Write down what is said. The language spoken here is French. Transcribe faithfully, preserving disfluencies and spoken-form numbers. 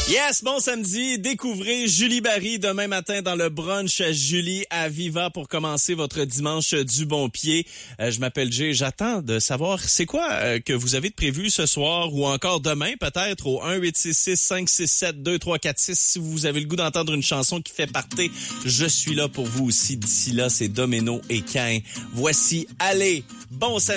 Yes, bon samedi. Découvrez Julie Barry demain matin dans le brunch à Julie à Viva pour commencer votre dimanche du bon pied. Euh, je m'appelle Jay. J'attends de savoir c'est quoi euh, que vous avez de prévu ce soir ou encore demain peut-être au un huit six six cinq six sept deux trois quatre six. Si vous avez le goût d'entendre une chanson qui fait partie, je suis là pour vous aussi. D'ici là, c'est Domino et Cain. Voici Allez, bon samedi.